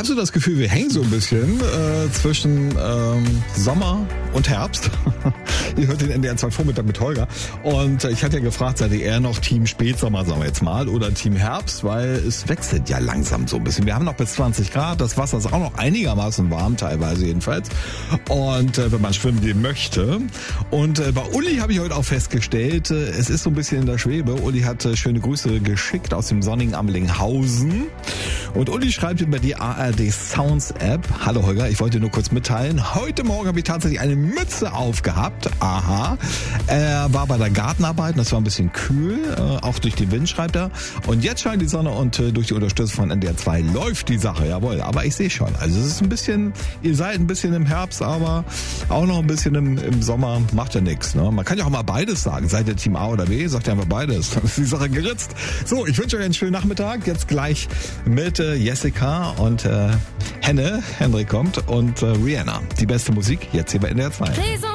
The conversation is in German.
habe so das Gefühl, wir hängen so ein bisschen zwischen Sommer und Herbst. Ihr hört den NDR 2 Vormittag mit Holger. Und ich hatte ja gefragt, seid ihr eher noch Team Spätsommer, sagen wir jetzt mal, oder Team Herbst? Weil es wechselt ja langsam so ein bisschen. Wir haben noch bis 20 Grad, das Wasser ist auch noch einigermaßen warm, teilweise jedenfalls. Und wenn man schwimmen gehen möchte. Und bei Uli habe ich heute auch festgestellt, es ist so ein bisschen in der Schwebe. Uli hat schöne Grüße geschickt aus dem sonnigen Amlinghausen. Und Uli schreibt über die ARD Sounds App. Hallo Holger, ich wollte nur kurz mitteilen. Heute Morgen habe ich tatsächlich eine Mütze aufgehabt. Aha. Er war bei der Gartenarbeit und das war ein bisschen kühl. Auch durch den Wind, schreibt er. Und jetzt scheint die Sonne und durch die Unterstützung von NDR 2 läuft die Sache. Jawohl, aber ich sehe schon. Also es ist ein bisschen, ihr seid ein bisschen im Herbst, aber auch noch ein bisschen im Sommer. Macht ja nichts. Ne? Man kann ja auch mal beides sagen. Seid ihr Team A oder B? Sagt ihr einfach beides. Dann ist die Sache geritzt. So, ich wünsche euch einen schönen Nachmittag. Jetzt gleich mit Jessica und Henrik kommt und Rihanna. Die beste Musik jetzt hier bei NDR 2.